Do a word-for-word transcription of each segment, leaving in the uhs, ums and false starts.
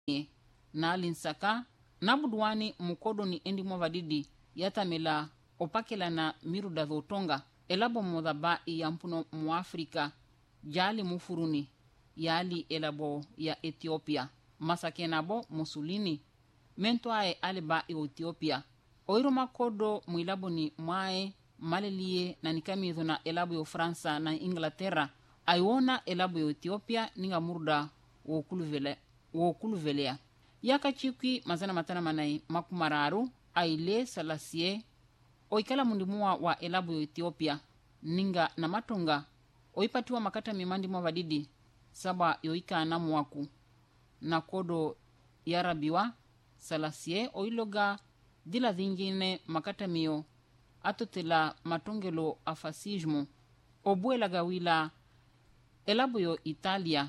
na linsaka na budwani mukodo ni endi mwavadidi yatamela opakela na miruda dhotonga elabo modaba yampuno mu Afrika jali mufuruni yali elabo ya Ethiopia masakenabo Musulini mento ae aleba e Ethiopia oiro makodo muilabo ni mwae malelie na nikamizo na elabo yo Fransa na Inglaterra aiona elabo yo Ethiopia ninga murda wokuluvele wokuluvelea yaka chikwi mazana matana manai makumararu aile salasie oikala mundimua wa elabo yo Ethiopia ninga na matonga oipatiwa makata mimandi mwavadidi saba yoika na mwaku na kodo yarabiwa salasie oiloga dila dhingine makata mio atotela matongelo afasismo obuela gawila elabo yo Italia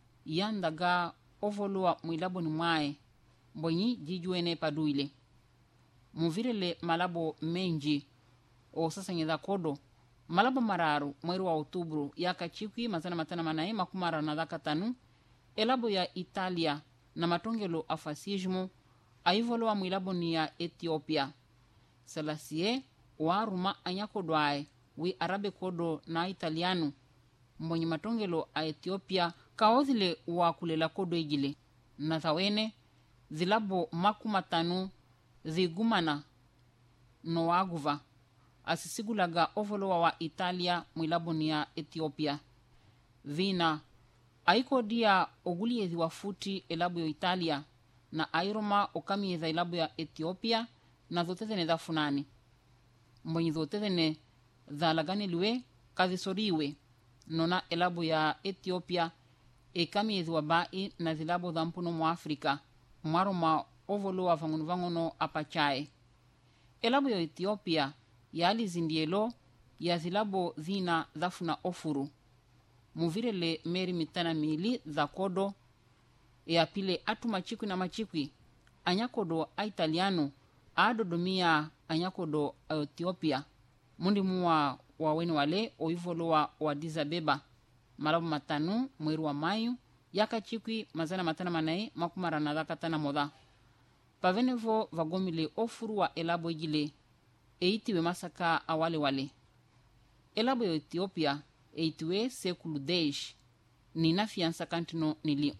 yandaga ovolua muilabo ni mwae mbonyi jijuene paduile muvirele malabo menji o sasa ngedha kodo malabo mararu mweri wa Otubru yaka chikwi mazana matana manae makumara na dhaka tanu elabo ya Italia na matongelo afasismo aivolua muilabo ni ya Ethiopia salasie waruma anyakodwae wi arabe kodo na italiano mbonyi matongelo a Ethiopia kaozile wa kulela kodo igile na thawene zilabo makumatanu zigumana no waguva asisigulaga ovolowa wa Italia mwilabo ni ya Ethiopia vina aikodia oguliezi wa futi elabo yo Italia na airoma okamieza elabo ya Ethiopia na zotezene za funani mbonyi zotezene za laganiliwe kazisoriwe nona elabo ya Ethiopia ekamiezi wa bai na zilabo za mpuno mu Afrika mwaroma ovolowa vangono vangono apachae elabo ya Ethiopia yali zindielo ya zilabo zina zafuna ofuru muvirele meri mitana mili za kodo ya pile atu machikwi na machikwi anyakodo a italiano adodomia anyakodo a Ethiopia mundi muwa waweni wale oivolowa wa Addis Abeba malabo matanu mweri wa Mayu yaka chikwi mazana matana manae makumara na dhaka tana moda pavenevo vagomile ofuru wa elabo igile eitiwe masaka awale wale elabo yo Ethiopia eitiwe sekulu deish ni na fiansa kantino niliu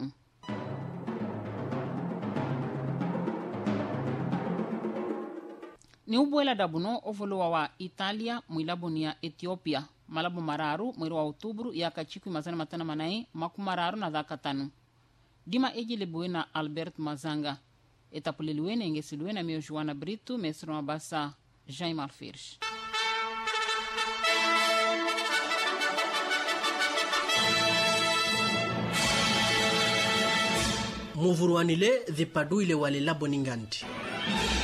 ni ubuela dabuno ovolowa wa Italia mwilabo ni ya Ethiopia malabo mararu mweri wa Otubru yaka chikwi mazana matana manae makumararu na dhaka tanu dima ejile buena Albert Mazanga etapuleliwene engesiliwena mio Joana Brito mesro mabasa Jean Marfirsh muvuruanile dhipaduile wale labo ningandi